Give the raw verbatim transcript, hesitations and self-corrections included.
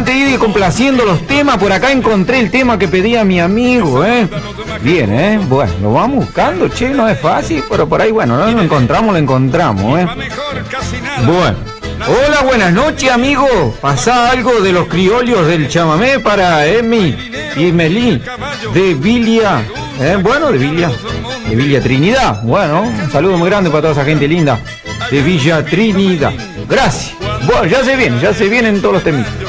antes de ir complaciendo los temas, por acá encontré el tema que pedía mi amigo, ¿eh? Bien, ¿eh? Bueno, lo vamos buscando, che, no es fácil, pero por ahí, bueno, no lo encontramos, lo encontramos, ¿eh? Bueno. Hola, buenas noches, amigo. Pasá algo de los criollos del chamamé para Emi y Melí de Villa, ¿eh? Bueno, de Villa, de Villa Trinidad. Bueno, un saludo muy grande para toda esa gente linda de Villa Trinidad. Gracias. Bueno, ya se vienen, ya se vienen todos los temitas.